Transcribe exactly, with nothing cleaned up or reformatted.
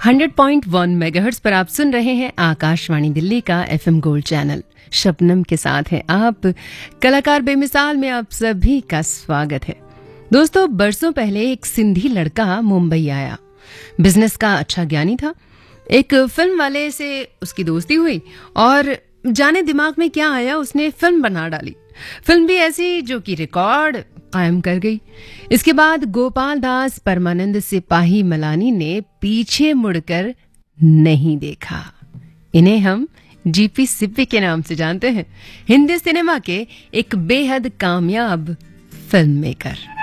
Hundred point one megahertz पर आप सुन रहे हैं आकाशवाणी दिल्ली का एफएम गोल्ड चैनल। शबनम के साथ हैं आप। कलाकार बेमिसाल में आप सभी का स्वागत है। दोस्तों, बरसों पहले एक सिंधी लड़का मुंबई आया। बिजनेस का अच्छा ज्ञानी था। एक फिल्म वाले से उसकी दोस्ती हुई और जाने दिमाग में क्या आया, उसने फिल्म बना डाली। फिल्म भी ऐसी जो कि रिकॉर्ड कायम कर गई। इसके बाद गोपाल दास परमानंद सिपाही मलानी ने पीछे मुड़कर नहीं देखा। इन्हें हम जीपी सिप्पी के नाम से जानते हैं। हिंदी सिनेमा के एक बेहद कामयाब फिल्म मेकर।